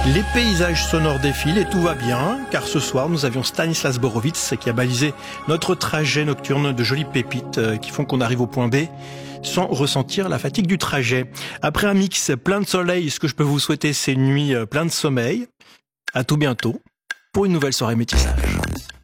Les paysages sonores défilent et tout va bien, car ce soir nous avions Stanislas Borowicz qui a balisé notre trajet nocturne, de jolies pépites qui font qu'on arrive au point B sans ressentir la fatigue du trajet. Après un mix plein de soleil, ce que je peux vous souhaiter, c'est une nuit pleine de sommeil. À tout bientôt pour une nouvelle soirée métissage.